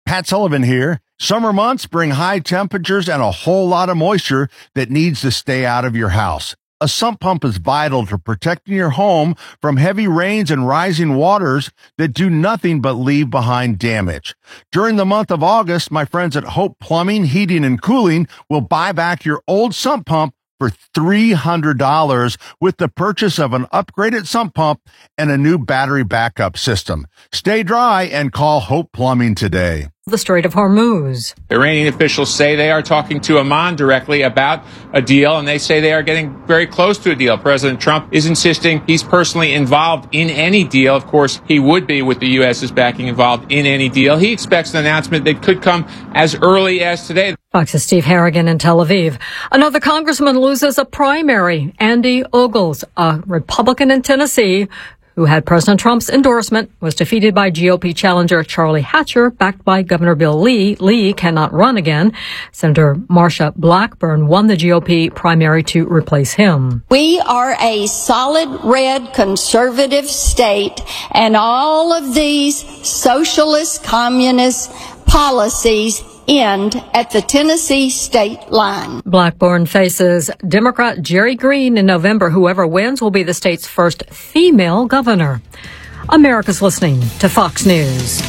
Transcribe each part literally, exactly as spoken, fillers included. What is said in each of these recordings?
Pat Sullivan here. Summer months bring high temperatures and a whole lot of moisture that needs to stay out of your house. A sump pump is vital to protecting your home from heavy rains and rising waters that do nothing but leave behind damage. During the month of August, my friends at Hope Plumbing, Heating, and Cooling will buy back your old sump pump for three hundred dollars with the purchase of an upgraded sump pump and a new battery backup system. Stay dry and call Hope Plumbing today. The Strait of Hormuz. Iranian officials say they are talking to Oman directly about a deal, and they say they are getting very close to a deal. President Trump is insisting he's personally involved in any deal. Of course, he would be with the U S's backing involved in any deal. He expects an announcement that could come as early as today. Fox's Steve Harrigan in Tel Aviv. Another congressman loses a primary. Andy Ogles, a Republican in Tennessee, who had President Trump's endorsement, was defeated by G O P challenger Charlie Hatcher, backed by Governor Bill Lee. Lee cannot run again. Senator Marsha Blackburn won the G O P primary to replace him. We are a solid red conservative state, and all of these socialist communist policies end at the Tennessee state line. Blackburn faces Democrat Jerry Green in November. Whoever wins will be the state's first female governor. America's listening to Fox News.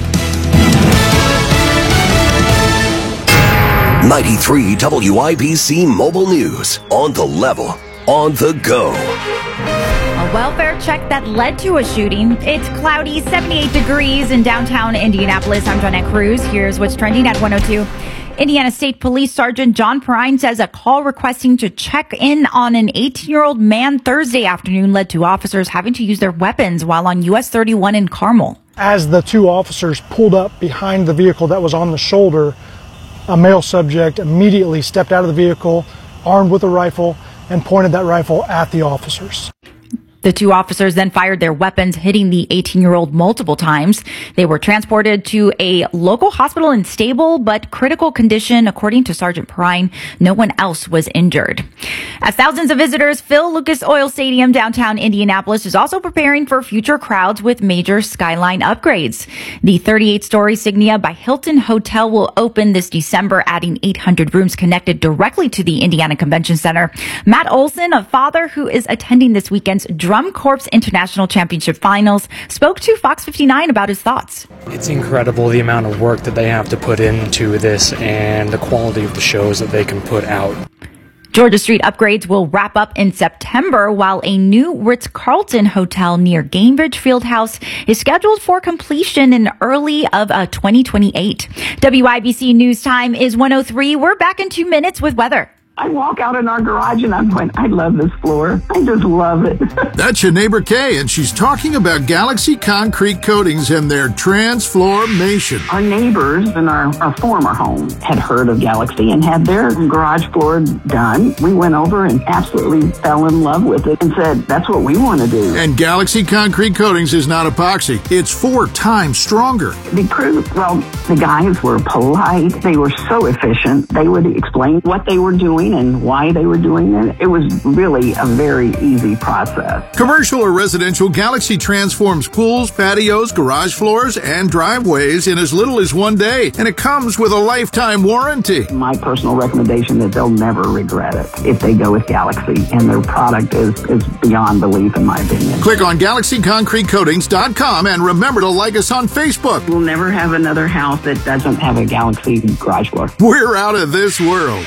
ninety-three W I B C Mobile News. On the level, on the go. A welfare check that led to a shooting. It's cloudy, seventy-eight degrees in downtown Indianapolis. I'm Jeanette Cruz. Here's what's trending at one oh two. Indiana State Police Sergeant John Perrine says a call requesting to check in on an eighteen-year-old man Thursday afternoon led to officers having to use their weapons while on U S thirty-one in Carmel. As the two officers pulled up behind the vehicle that was on the shoulder, a male subject immediately stepped out of the vehicle, armed with a rifle, and pointed that rifle at the officers. The two officers then fired their weapons, hitting the eighteen-year-old multiple times. They were transported to a local hospital in stable but critical condition. According to Sergeant Perrine, no one else was injured. As thousands of visitors fill Lucas Oil Stadium, downtown Indianapolis is also preparing for future crowds with major skyline upgrades. The thirty-eight story Signia by Hilton Hotel will open this December, adding eight hundred rooms connected directly to the Indiana Convention Center. Matt Olson, a father who is attending this weekend's Drum Corps International Championship Finals, spoke to Fox fifty-nine about his thoughts. It's incredible the amount of work that they have to put into this and the quality of the shows that they can put out. Georgia Street upgrades will wrap up in September, while a new Ritz-Carlton hotel near Gainbridge Fieldhouse is scheduled for completion in early of uh, twenty twenty-eight. W I B C News Time is one oh three. We're back in two minutes with weather. I walk out in our garage and I'm going, I love this floor. I just love it. That's your neighbor Kay, and she's talking about Galaxy Concrete Coatings and their transformation. Our neighbors in our, our former home had heard of Galaxy and had their garage floor done. We went over and absolutely fell in love with it and said, that's what we want to do. And Galaxy Concrete Coatings is not epoxy. It's four times stronger. The crew, well, the guys were polite. They were so efficient. They would explain what they were doing and why they were doing it. It was really a very easy process. Commercial or residential, Galaxy transforms pools, patios, garage floors, and driveways in as little as one day, and it comes with a lifetime warranty. My personal recommendation is they'll never regret it if they go with Galaxy, and their product is, is beyond belief, in my opinion. Click on Galaxy Concrete Coatings dot com and remember to like us on Facebook. We'll never have another house that doesn't have a Galaxy garage floor. We're out of this world.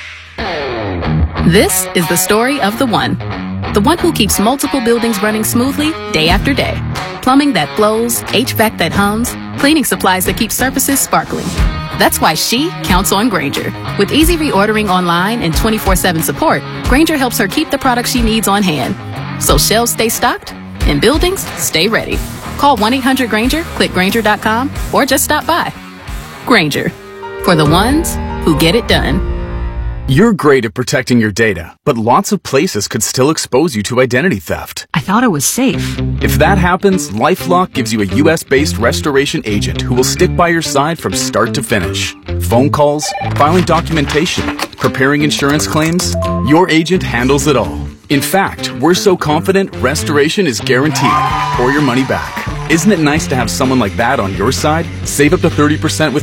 This is the story of the one. The one who keeps multiple buildings running smoothly day after day. Plumbing that flows, H V A C that hums, cleaning supplies that keep surfaces sparkling. That's why she counts on Grainger. With easy reordering online and twenty-four seven support, Grainger helps her keep the products she needs on hand. So shelves stay stocked and buildings stay ready. Call one eight hundred Grainger, click Grainger dot com, or just stop by. Grainger, for the ones who get it done. You're great at protecting your data, but lots of places could still expose you to identity theft. I thought it was safe. If that happens, LifeLock gives you a U S-based restoration agent who will stick by your side from start to finish. Phone calls, filing documentation, preparing insurance claims, your agent handles it all. In fact, we're so confident restoration is guaranteed or your money back. Isn't it nice to have someone like that on your side? Save up to thirty percent with